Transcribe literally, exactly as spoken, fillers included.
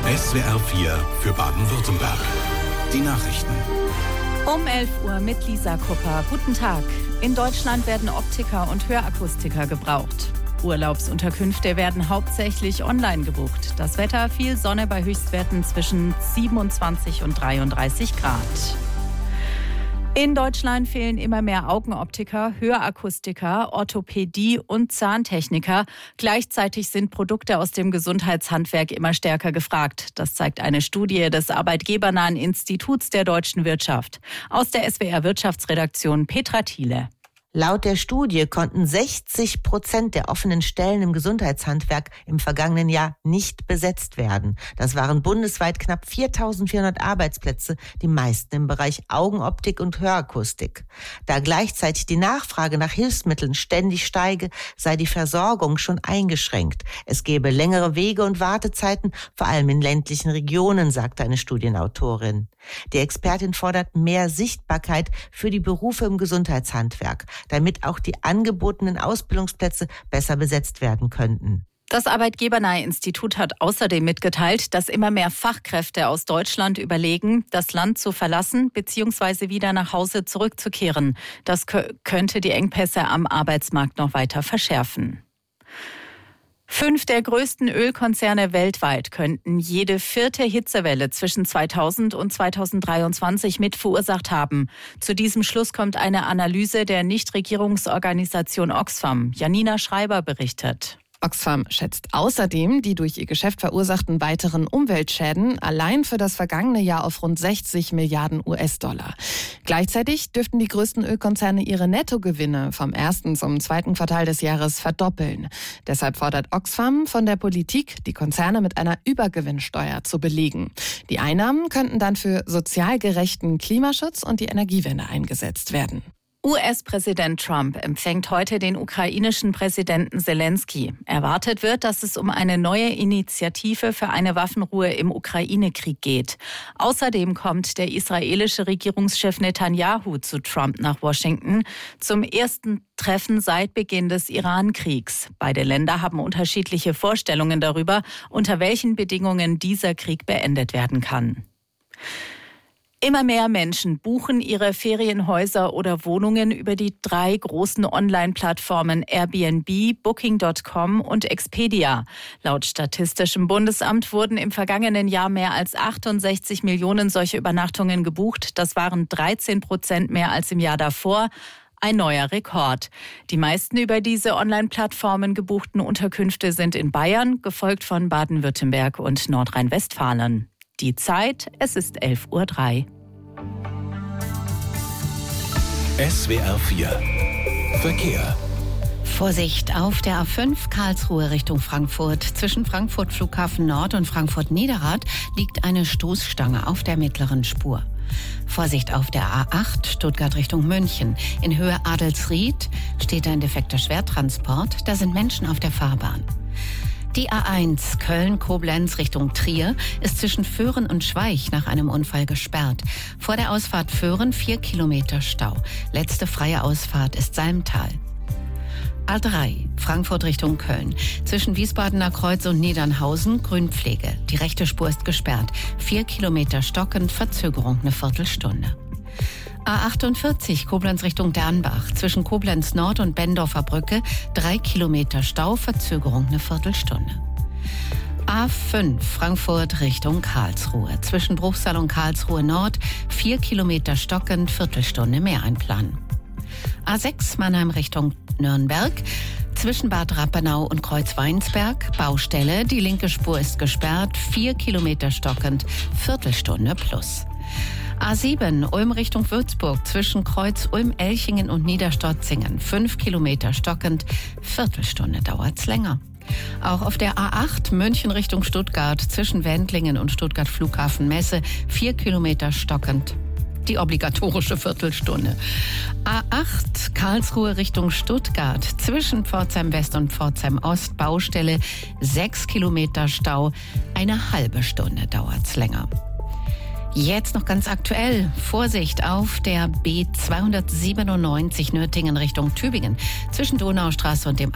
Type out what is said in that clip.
S W R vier für Baden-Württemberg. Die Nachrichten. Um elf Uhr mit Lisa Kupper. Guten Tag. In Deutschland werden Optiker und Hörakustiker gebraucht. Urlaubsunterkünfte werden hauptsächlich online gebucht. Das Wetter: viel Sonne bei Höchstwerten zwischen siebenundzwanzig und dreiunddreißig Grad. In Deutschland fehlen immer mehr Augenoptiker, Hörakustiker, Orthopädie und Zahntechniker. Gleichzeitig sind Produkte aus dem Gesundheitshandwerk immer stärker gefragt. Das zeigt eine Studie des arbeitgebernahen Instituts der deutschen Wirtschaft. Aus der S W R Wirtschaftsredaktion Petra Thiele. Laut der Studie konnten sechzig Prozent der offenen Stellen im Gesundheitshandwerk im vergangenen Jahr nicht besetzt werden. Das waren bundesweit knapp viertausendvierhundert Arbeitsplätze, die meisten im Bereich Augenoptik und Hörakustik. Da gleichzeitig die Nachfrage nach Hilfsmitteln ständig steige, sei die Versorgung schon eingeschränkt. Es gebe längere Wege und Wartezeiten, vor allem in ländlichen Regionen, sagte eine Studienautorin. Die Expertin fordert mehr Sichtbarkeit für die Berufe im Gesundheitshandwerk, damit auch die angebotenen Ausbildungsplätze besser besetzt werden könnten. Das Arbeitgebernahe Institut hat außerdem mitgeteilt, dass immer mehr Fachkräfte aus Deutschland überlegen, das Land zu verlassen bzw. wieder nach Hause zurückzukehren. Das k- könnte die Engpässe am Arbeitsmarkt noch weiter verschärfen. Fünf der größten Ölkonzerne weltweit könnten jede vierte Hitzewelle zwischen zweitausend und zweitausenddreiundzwanzig mit verursacht haben. Zu diesem Schluss kommt eine Analyse der Nichtregierungsorganisation Oxfam. Janina Schreiber berichtet. Oxfam schätzt außerdem die durch ihr Geschäft verursachten weiteren Umweltschäden allein für das vergangene Jahr auf rund sechzig Milliarden U S-Dollar. Gleichzeitig dürften die größten Ölkonzerne ihre Nettogewinne vom ersten zum zweiten Quartal des Jahres verdoppeln. Deshalb fordert Oxfam von der Politik, die Konzerne mit einer Übergewinnsteuer zu belegen. Die Einnahmen könnten dann für sozial gerechten Klimaschutz und die Energiewende eingesetzt werden. U S-Präsident Trump empfängt heute den ukrainischen Präsidenten Zelensky. Erwartet wird, dass es um eine neue Initiative für eine Waffenruhe im Ukraine-Krieg geht. Außerdem kommt der israelische Regierungschef Netanyahu zu Trump nach Washington zum ersten Treffen seit Beginn des Iran-Kriegs. Beide Länder haben unterschiedliche Vorstellungen darüber, unter welchen Bedingungen dieser Krieg beendet werden kann. Immer mehr Menschen buchen ihre Ferienhäuser oder Wohnungen über die drei großen Online-Plattformen Airbnb, Booking Punkt com und Expedia. Laut Statistischem Bundesamt wurden im vergangenen Jahr mehr als achtundsechzig Millionen solche Übernachtungen gebucht. Das waren dreizehn Prozent mehr als im Jahr davor. Ein neuer Rekord. Die meisten über diese Online-Plattformen gebuchten Unterkünfte sind in Bayern, gefolgt von Baden-Württemberg und Nordrhein-Westfalen. Die Zeit, es ist elf Uhr drei. S W R vier Verkehr. Vorsicht auf der A fünf Karlsruhe Richtung Frankfurt. Zwischen Frankfurt Flughafen Nord und Frankfurt Niederrad liegt eine Stoßstange auf der mittleren Spur. Vorsicht auf der A acht Stuttgart Richtung München. In Höhe Adelsried steht ein defekter Schwertransport. Da sind Menschen auf der Fahrbahn. Die A eins Köln-Koblenz Richtung Trier ist zwischen Föhren und Schweich nach einem Unfall gesperrt. Vor der Ausfahrt Föhren vier Kilometer Stau. Letzte freie Ausfahrt ist Salmtal. A drei Frankfurt Richtung Köln. Zwischen Wiesbadener Kreuz und Niedernhausen Grünpflege. Die rechte Spur ist gesperrt. Vier Kilometer stockend, Verzögerung eine Viertelstunde. A achtundvierzig Koblenz Richtung Dernbach. Zwischen Koblenz Nord und Bendorfer Brücke drei Kilometer Stau, Verzögerung eine Viertelstunde. A fünf Frankfurt Richtung Karlsruhe. Zwischen Bruchsal und Karlsruhe Nord vier Kilometer stockend, Viertelstunde mehr einplanen. A sechs Mannheim Richtung Nürnberg. Zwischen Bad Rappenau und Kreuzweinsberg Baustelle. Die linke Spur ist gesperrt, vier Kilometer stockend, Viertelstunde plus. A sieben Ulm Richtung Würzburg zwischen Kreuz Ulm-Elchingen und Niederstotzingen. Fünf Kilometer stockend, Viertelstunde dauert's länger. Auch auf der A acht München Richtung Stuttgart zwischen Wendlingen und Stuttgart Flughafen Messe. Vier Kilometer stockend, die obligatorische Viertelstunde. A acht Karlsruhe Richtung Stuttgart zwischen Pforzheim West und Pforzheim Ost Baustelle. Sechs Kilometer Stau, eine halbe Stunde dauert's länger. Jetzt noch ganz aktuell. Vorsicht auf der B zweihundertsiebenundneunzig Nürtingen Richtung Tübingen. Zwischen Donaustraße und dem